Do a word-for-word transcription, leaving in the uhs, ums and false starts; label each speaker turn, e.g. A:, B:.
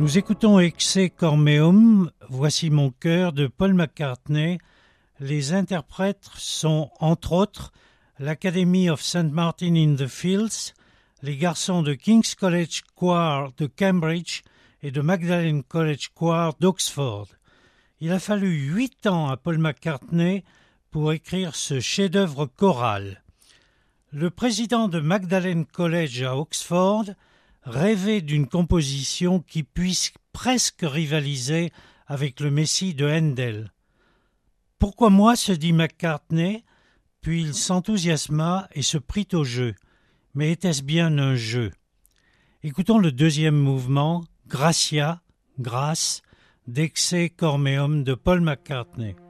A: Nous écoutons Ecce Cormeum, Voici mon cœur de Paul McCartney. Les interprètes sont entre autres l'Academy of Saint Martin in the Fields, les garçons de King's College Choir de Cambridge et de Magdalen College Choir d'Oxford. Il a fallu huit ans à Paul McCartney pour écrire ce chef-d'œuvre choral. Le président de Magdalen College à Oxford rêvait d'une composition qui puisse presque rivaliser avec le Messie de Handel. « Pourquoi moi ?» se dit McCartney, puis il s'enthousiasma et se prit au jeu. Mais était-ce bien un jeu ? Écoutons le deuxième mouvement, Gracia, grâce, d'Ecce Cormeum de Paul McCartney.